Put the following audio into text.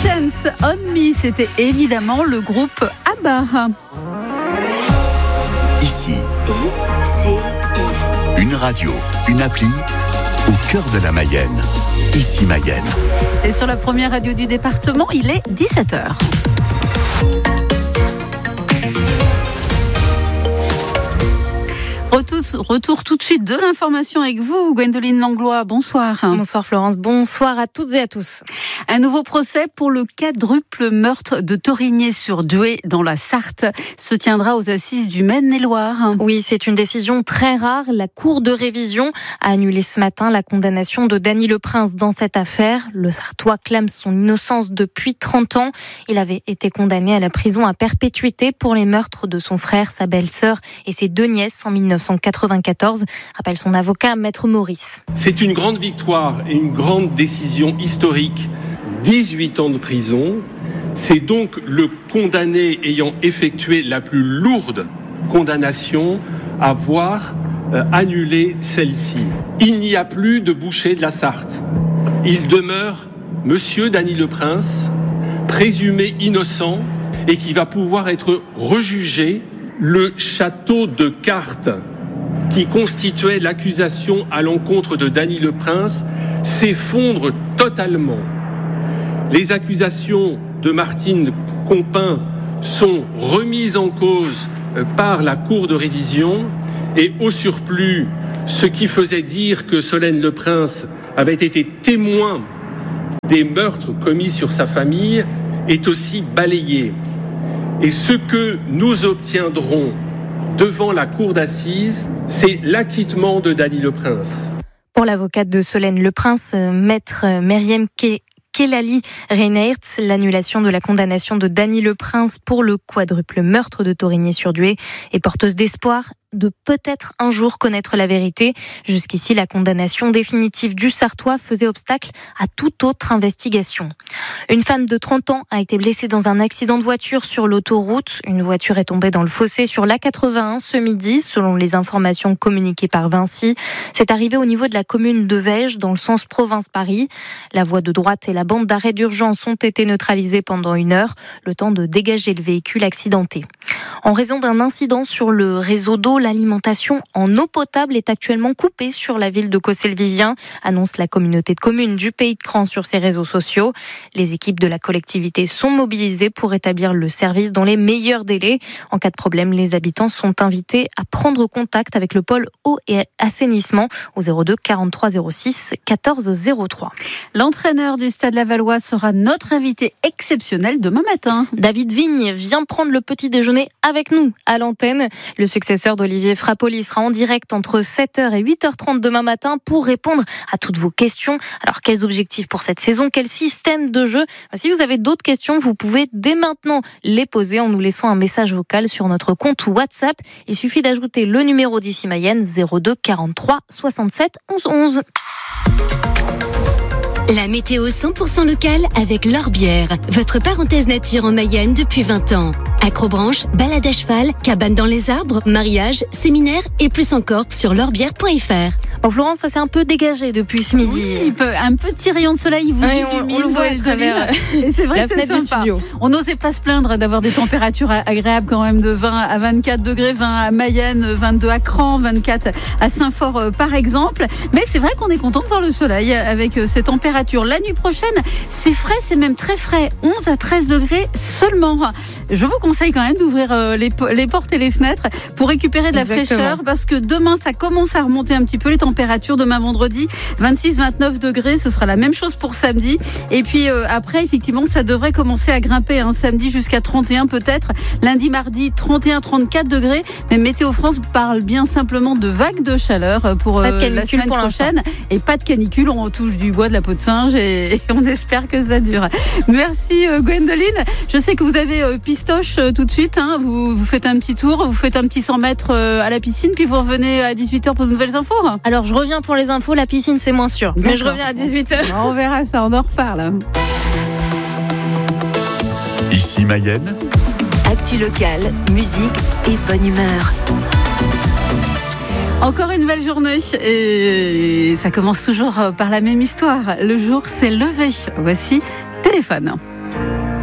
Chance on Me, c'était évidemment le groupe ABBA. Ici, une radio, une appli au cœur de la Mayenne. Ici Mayenne. Et sur la première radio du département, il est 17h. Retour tout de suite de l'information avec vous, Gwendoline Langlois. Bonsoir. Bonsoir Florence, bonsoir à toutes et à tous. Un nouveau procès pour le quadruple meurtre de Torigné-sur-Dué dans la Sarthe se tiendra aux assises du Maine-et-Loire. Oui, c'est une décision très rare. La Cour de révision a annulé ce matin la condamnation de Dany Leprince dans cette affaire. Le Sartois clame son innocence depuis 30 ans. Il avait été condamné à la prison à perpétuité pour les meurtres de son frère, sa belle-sœur et ses deux nièces en 1994, rappelle son avocat, Maître Maurice. C'est une grande victoire et une grande décision historique. 18 ans de prison, c'est donc le condamné ayant effectué la plus lourde condamnation à voir annuler celle-ci. Il n'y a plus de boucher de la Sarthe. Il demeure Monsieur Dany Leprince, présumé innocent et qui va pouvoir être rejugé. Le château de cartes qui constituait l'accusation à l'encontre de Dany Leprince s'effondre totalement. Les accusations de Martine Compin sont remises en cause par la Cour de révision et au surplus, ce qui faisait dire que Solène Leprince avait été témoin des meurtres commis sur sa famille est aussi balayé. Et ce que nous obtiendrons devant la cour d'assises, c'est l'acquittement de Dany Leprince. Pour l'avocate de Solène Leprince, maître Meriem Kelali Reinhardt, l'annulation de la condamnation de Dany Leprince pour le quadruple meurtre de Torigné-sur-Dué est porteuse d'espoir de peut-être un jour connaître la vérité. Jusqu'ici, la condamnation définitive du Sartois faisait obstacle à toute autre investigation. Une femme de 30 ans a été blessée dans un accident de voiture sur l'autoroute. Une voiture est tombée dans le fossé sur l'A81 ce midi, selon les informations communiquées par Vinci. C'est arrivé au niveau de la commune de Vège, dans le sens province-Paris. La voie de droite et la bande d'arrêt d'urgence ont été neutralisées pendant 1 heure, le temps de dégager le véhicule accidenté. En raison d'un incident sur le réseau d'eau, l'alimentation en eau potable est actuellement coupée sur la ville de Cossé-le-Vivien, annonce la communauté de communes du Pays de Cran sur ses réseaux sociaux. Les équipes de la collectivité sont mobilisées pour établir le service dans les meilleurs délais. En cas de problème, les habitants sont invités à prendre contact avec le pôle eau et assainissement au 02 43 06 14 03. L'entraîneur du Stade Lavallois sera notre invité exceptionnel demain matin. David Vigne vient prendre le petit déjeuner avec nous à l'antenne. Le successeur d'Olivier Frappoli sera en direct entre 7h et 8h30 demain matin pour répondre à toutes vos questions. Alors, quels objectifs pour cette saison? Quel système de jeu? Si vous avez d'autres questions, vous pouvez dès maintenant les poser en nous laissant un message vocal sur notre compte WhatsApp. Il suffit d'ajouter le numéro d'Ici Mayenne 02 43 67 11 11. La météo 100% locale avec L'Orbière, votre parenthèse nature en Mayenne depuis 20 ans. Acrobranche, balade à cheval, cabane dans les arbres, mariage, séminaire et plus encore sur l'orbière.fr. Bon, Florence, ça s'est un peu dégagé depuis ce midi. Oui, un petit rayon de soleil, vous illumine, on le voit à travers et c'est vrai la que c'est fenêtre sympa. du studio. On n'osait pas se plaindre d'avoir des températures agréables quand même de 20 à 24 degrés, 20 à Mayenne, 22 à Cran, 24 à Saint-Fort par exemple. Mais c'est vrai qu'on est content de voir le soleil avec ces températures. La nuit prochaine, c'est frais, c'est même très frais, 11 à 13 degrés seulement. Je vous conseille quand même d'ouvrir les portes et les fenêtres pour récupérer de la fraîcheur parce que demain, ça commence à remonter un petit peu les températures. Demain vendredi, 26-29 degrés, ce sera la même chose pour samedi. Et puis après, effectivement, ça devrait commencer à grimper samedi jusqu'à 31 peut-être. Lundi, mardi, 31-34 degrés. Mais Météo France parle bien simplement de vagues de chaleur pour la semaine prochaine. Et pas de canicule, on touche du bois, de la peau de singe et on espère que ça dure. Merci Gwendoline. Je sais que vous avez pistoche tout de suite. Vous faites un petit tour, vous faites un petit 100 mètres à la piscine, puis vous revenez à 18h pour de nouvelles infos. Alors je reviens pour les infos, la piscine c'est moins sûr. Mais je reviens à 18h. On verra ça, on en reparle. Ici Mayenne. Actu locale, musique et bonne humeur. Encore une belle journée et ça commence toujours par la même histoire. Le jour s'est levé. Voici Téléphone.